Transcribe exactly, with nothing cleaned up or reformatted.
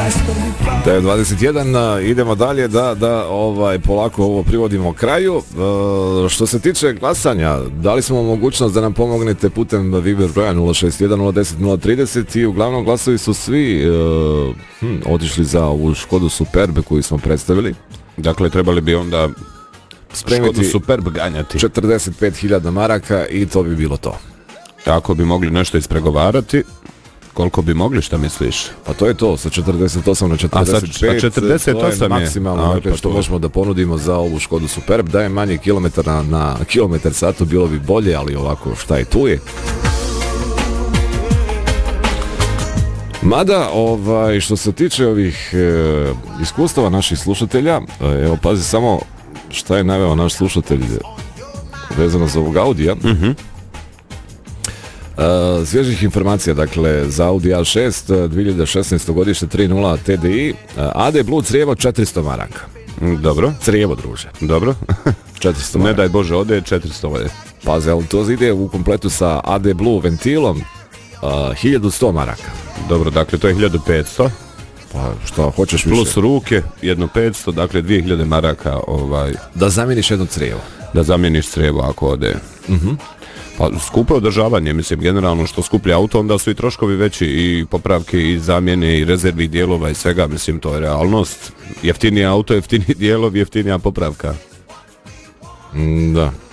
devet dvadeset jedan, idemo dalje da, da ovaj, polako ovo privodimo kraju. E, što se tiče glasanja, dali smo mogućnost da nam pomognete putem Viber broja nula šest jedan nula deset nula trideset i uglavnom glasovi su svi e, hm, otišli za ovu Škodu Superb koju smo predstavili. Dakle, trebali bi onda spremiti Škodu Superb ganjati četrdeset pet hiljada maraka i to bi bilo to. Ako bi mogli nešto ispregovarati, koliko bi mogli, šta misliš? Pa to je to, sa četrdeset osam na četrdeset pet, a sa, a četrdeset osam to je maksimalno, je. dakle, pa što to možemo da ponudimo za ovu Škodu Superb, da je manje kilometara na kilometar satu, bilo bi bolje, ali ovako šta je tu je. Mada, ovaj, što se tiče ovih e, iskustava naših slušatelja, e, evo pazi samo šta je naveo naš slušatelj vezano za ovog Audija. Mhm. Uh, svježih informacija, dakle, za Audi A šest dvije hiljade šesnaesto godište tri nula T D I, uh, A D Blue crijevo četiristo maraka. Dobro. Crijevo, druže. Dobro. četiristo maraka. Ne daj Bože, ode četiristo ode. Pazi, ali to ide u kompletu sa A D Blue ventilom uh, hiljadu sto maraka. Dobro, dakle, to je hiljadu petsto. Pa šta, hoćeš više? Plus ruke, jedno petsto, dakle dvije hiljade maraka. Ovaj, da zamijeniš jedno crijevo. Da zamijeniš crijevo ako ode. Mhm. Pa skupo održavanje, mislim, generalno što skuplja auto, onda su i troškovi veći i popravke i zamjene i rezervnih dijelova i svega, mislim, to je realnost. Jeftinije auto, jeftiniji dijelovi, jeftinija popravka. Mm, da.